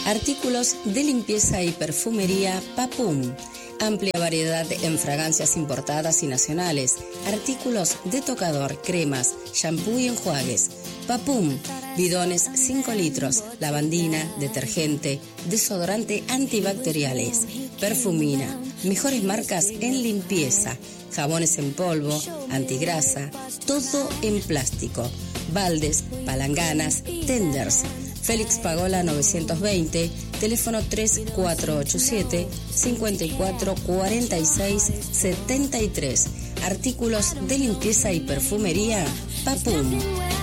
Artículos de limpieza y perfumería Papum. Amplia variedad en fragancias importadas y nacionales. Artículos de tocador, cremas, shampoo y enjuagues. Papum. Bidones 5 litros. Lavandina, detergente, desodorante antibacteriales. Perfumina. Mejores marcas en limpieza. Jabones en polvo, antigrasa. Todo en plástico. Baldes, palanganas, tenders. Félix Pagola 920, teléfono 3487-5446-73. Artículos de limpieza y perfumería Papum.